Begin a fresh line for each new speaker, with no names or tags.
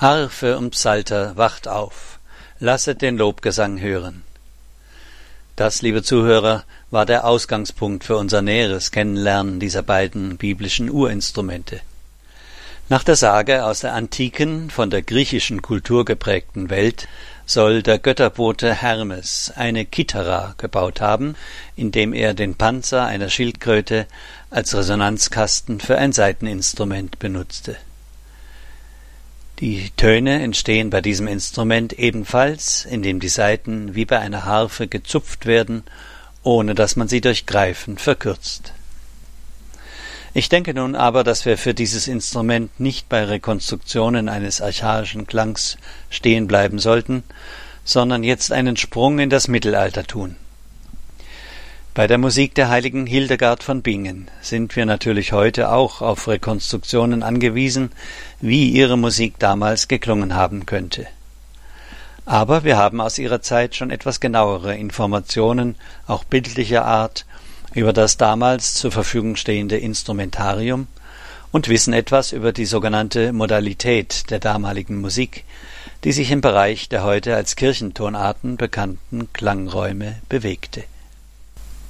Harfe und Psalter, wacht auf, lasset den Lobgesang hören. Das, liebe Zuhörer, war der Ausgangspunkt für unser näheres Kennenlernen dieser beiden biblischen Urinstrumente. Nach der Sage aus der antiken, von der griechischen Kultur geprägten Welt soll der Götterbote Hermes eine Kithara gebaut haben, indem er den Panzer einer Schildkröte als Resonanzkasten für ein Saiteninstrument benutzte. Die Töne entstehen bei diesem Instrument ebenfalls, indem die Saiten wie bei einer Harfe gezupft werden, ohne dass man sie durch Greifen verkürzt. Ich denke nun aber, dass wir für dieses Instrument nicht bei Rekonstruktionen eines archaischen Klangs stehen bleiben sollten, sondern jetzt einen Sprung in das Mittelalter tun. Bei der Musik der heiligen Hildegard von Bingen sind wir natürlich heute auch auf Rekonstruktionen angewiesen, wie ihre Musik damals geklungen haben könnte. Aber wir haben aus ihrer Zeit schon etwas genauere Informationen, auch bildlicher Art, über das damals zur Verfügung stehende Instrumentarium und wissen etwas über die sogenannte Modalität der damaligen Musik, die sich im Bereich der heute als Kirchentonarten bekannten Klangräume bewegte.